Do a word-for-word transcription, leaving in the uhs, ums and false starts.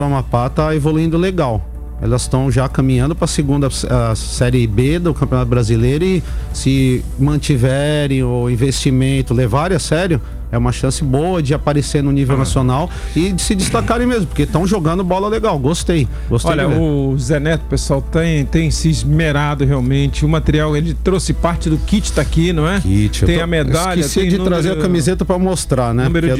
O Amapá está evoluindo legal. Elas estão já caminhando para a segunda a Série B do Campeonato Brasileiro e se mantiverem o investimento, levarem a sério, é uma chance boa de aparecer no nível nacional e de se destacarem mesmo, porque estão jogando bola legal. Gostei. Gostei. Olha, o Zé Neto, pessoal, tem, tem se esmerado realmente. O material, ele trouxe parte do kit, tá aqui, não é? Kit. Tem tô... a medalha. Esqueci tem de número... trazer a camiseta para mostrar, né? Número